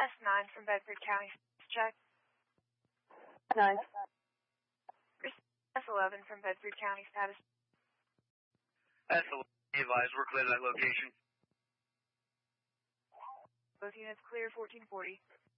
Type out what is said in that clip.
S9 from Bedford County. Check. 9. S11 from Bedford County. Status. S11, advise, we're clear to that location. Both units clear, 1440.